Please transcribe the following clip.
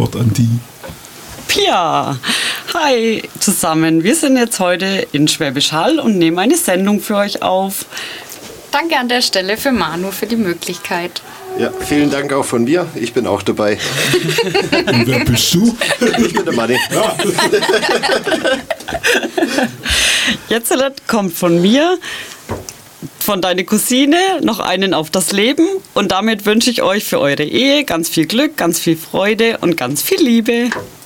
Wort an die Pia. Hi zusammen, wir sind jetzt heute in Schwäbisch Hall und nehmen eine Sendung für euch auf. Danke an der Stelle für Manu für die Möglichkeit. Ja, vielen Dank auch von mir. Ich bin auch dabei. Und wer bist du? Ich bin der Manni. Ja. Jetzt kommt von mir, von deiner Cousine, noch einen auf das Leben. Und damit wünsche ich euch für eure Ehe ganz viel Glück, ganz viel Freude und ganz viel Liebe.